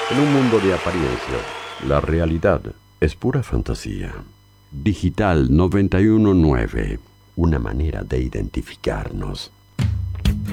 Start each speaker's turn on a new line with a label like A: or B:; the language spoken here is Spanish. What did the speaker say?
A: En un mundo de apariencias, la realidad es pura fantasía. Digital 919, una manera de identificarnos.